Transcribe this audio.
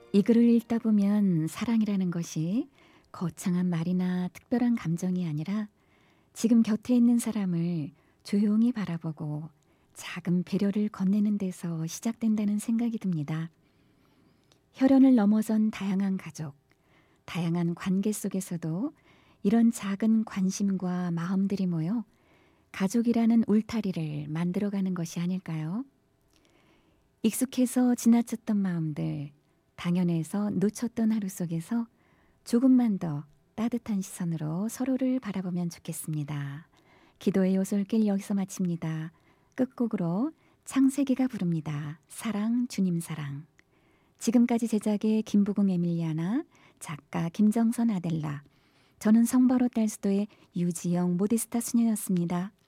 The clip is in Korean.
이 글을 읽다 보면 사랑이라는 것이 거창한 말이나 특별한 감정이 아니라 지금 곁에 있는 사람을 조용히 바라보고 작은 배려를 건네는 데서 시작된다는 생각이 듭니다. 혈연을 넘어선 다양한 가족, 다양한 관계 속에서도 이런 작은 관심과 마음들이 모여 가족이라는 울타리를 만들어가는 것이 아닐까요? 익숙해서 지나쳤던 마음들, 당연해서 놓쳤던 하루 속에서 조금만 더 따뜻한 시선으로 서로를 바라보면 좋겠습니다. 기도의 요솔길 여기서 마칩니다. 끝곡으로 창세기가 부릅니다. 사랑 주님 사랑. 지금까지 제작의 김부궁 에밀리아나, 작가 김정선 아델라, 저는 성바로 딸수도의 유지영 모디스타 수녀였습니다.